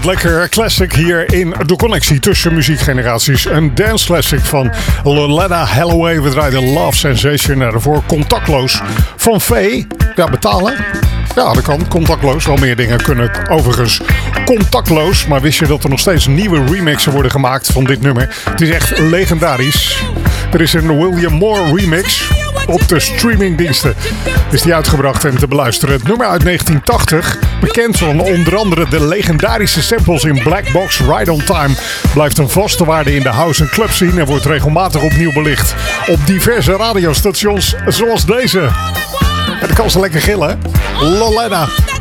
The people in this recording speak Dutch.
wat lekker classic hier in de connectie tussen muziekgeneraties. Een dance classic van Loletta Holloway. We draaiden Love Sensation. Daarvoor Contactloos van Vee. Ja, betalen? Ja, dat kan. Contactloos. Wel meer dingen kunnen overigens contactloos. Maar wist je dat er nog steeds nieuwe remixen worden gemaakt van dit nummer? Het is echt legendarisch. Er is een William Moore remix op de streamingdiensten. Is die uitgebracht en te beluisteren. Het nummer uit 1980, bekend van onder andere de legendarische samples in Black Box Ride on Time, blijft een vaste waarde in de house en club scene en wordt regelmatig opnieuw belicht op diverse radiostations zoals deze. En dan kan ze lekker gillen. Loletta.